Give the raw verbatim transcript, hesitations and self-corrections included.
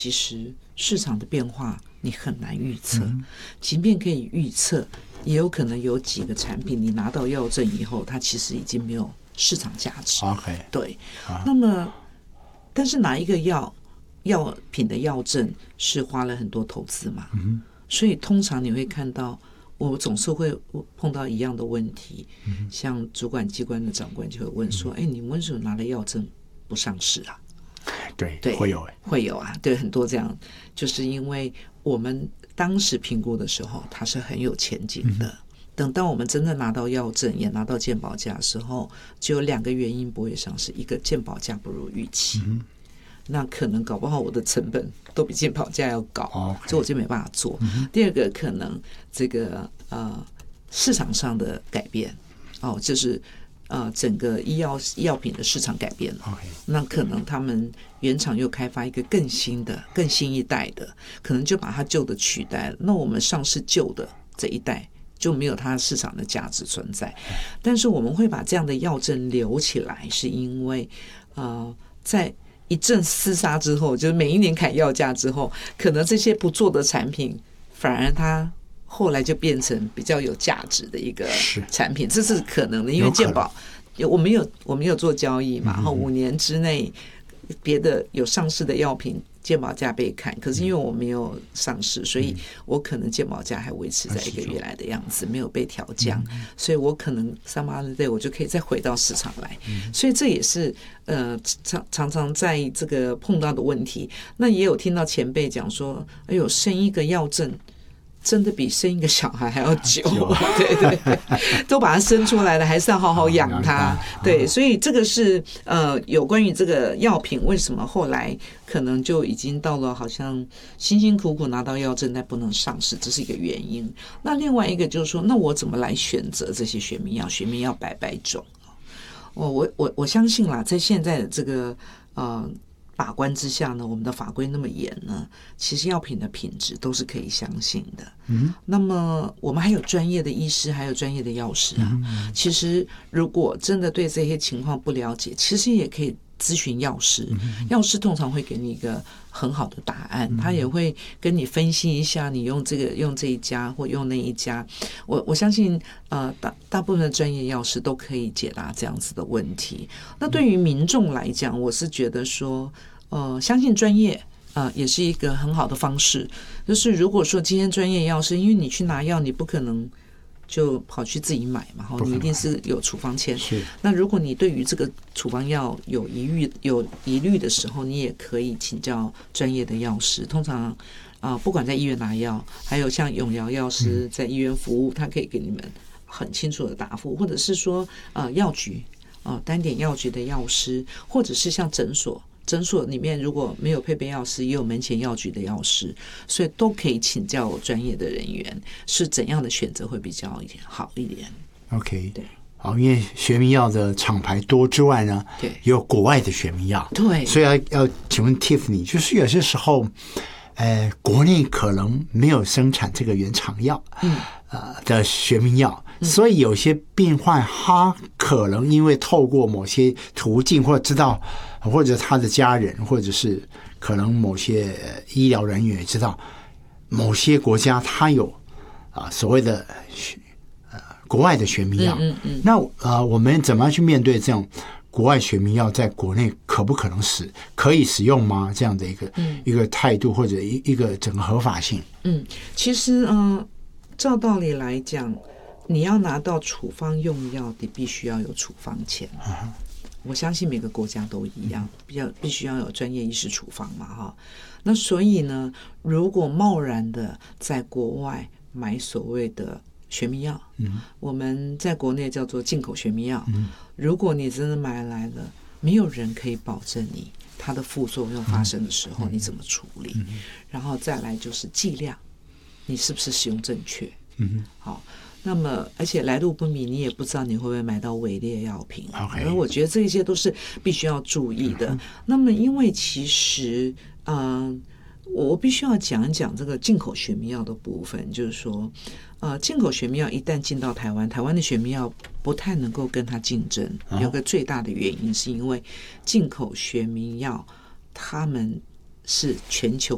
其实市场的变化你很难预测，嗯、即便可以预测，也有可能有几个产品你拿到药证以后，它其实已经没有市场价值。 OK， 对，啊、那么但是拿一个药药品的药证是花了很多投资嘛，嗯、所以通常你会看到，我总是会碰到一样的问题，嗯、像主管机关的长官就会问说：“哎、嗯，你们为什么拿了药证不上市啊？” 对， 对， 会有， 会有啊，对，很多这样，就是因为我们当时评估的时候，它是很有前景的。嗯、等到我们真的拿到药证，也拿到健保价的时候，只有两个原因不会上市：一个健保价不如预期，嗯、那可能搞不好我的成本都比健保价要高，哦 okay、所以我就没办法做。嗯、第二个可能这个呃市场上的改变，哦，就是呃整个医药医药品的市场改变了， okay、那可能他们原厂又开发一个更新的、更新一代的，可能就把它旧的取代了。那我们上市旧的这一代就没有它市场的价值存在。但是我们会把这样的药证留起来，是因为呃在一阵厮杀之后，就是每一年砍药价之后，可能这些不做的产品反而它后来就变成比较有价值的一个产品，这是可能的，因为健保我们有我们有做交易嘛，然后五年之内别的有上市的药品健保价被砍，可是因为我没有上市，所以我可能健保价还维持在一个原来的样子，没有被调降，所以我可能 some other day 我就可以再回到市场来，所以这也是呃常常常在这个碰到的问题。那也有听到前辈讲说，哎呦，生一个药证真的比生一个小孩还要久，对对对，都把它生出来了，还是要好好养它。对，所以这个是呃有关于这个药品为什么后来可能就已经到了好像辛辛苦苦拿到药证但不能上市，这是一个原因。那另外一个就是说，那我怎么来选择这些学名药？学名药百百种，我我我我相信啦，在现在的这个呃。把关之下呢，我们的法规那么严呢，其实药品的品质都是可以相信的。嗯，那么我们还有专业的医师，还有专业的药师啊。嗯、其实如果真的对这些情况不了解，其实也可以咨询药师。嗯、药师通常会给你一个很好的答案，嗯、他也会跟你分析一下，你用这个用这一家或用那一家。我我相信，呃，大大部分的专业药师都可以解答这样子的问题。那对于民众来讲，我是觉得说。呃，相信专业啊、呃，也是一个很好的方式。就是如果说今天专业药师，因为你去拿药，你不可能就跑去自己买嘛，你一定是有处方签。那如果你对于这个处方药有疑虑、有疑虑的时候，你也可以请教专业的药师。通常啊、呃，不管在医院拿药，还有像永瑶药师在医院服务，他可以给你们很清楚的答复，或者是说呃药局啊、呃、单点药局的药师，或者是像诊所。诊所里面如果没有配备药师，也有门前药局的药师，所以都可以请教专业的人员是怎样的选择会比较一点好一点。 OK， 对，好，因为学名药的厂牌多之外呢，对，也有国外的学名药， 对， 所以要要请问 Tiffany， 就是有些时候，呃，国内可能没有生产这个原厂药，嗯，呃的学名药。所以有些病患他可能因为透过某些途径，或者知道，或者他的家人，或者是可能某些医疗人员也知道，某些国家他有啊、呃、所谓的呃国外的学名药。嗯嗯嗯那呃我们怎么样去面对这种国外学名药在国内可不可能使可以使用吗？这样的一个、嗯、一个态度或者一一个整个合法性。 嗯，其实呃照道理来讲。你要拿到处方用药，你必须要有处方签。Uh-huh. 我相信每个国家都一样，必要必须要有专业医师处方嘛，哈。那所以呢，如果贸然的在国外买所谓的学名药，嗯，我们在国内叫做进口学名药，嗯，如果你真的买来了，没有人可以保证你它的副作用发生的时候、嗯、你怎么处理，嗯、然后再来就是剂量，你是不是使用正确，嗯，好。那么，而且来路不明，你也不知道你会不会买到伪劣药品。 Okay. 而我觉得这些都是必须要注意的。嗯、那么，因为其实，嗯、呃，我必须要讲一讲这个进口学名药的部分，就是说，呃，进口学名药一旦进到台湾，台湾的学名药不太能够跟它竞争。有个最大的原因是因为进口学名药，他们是全球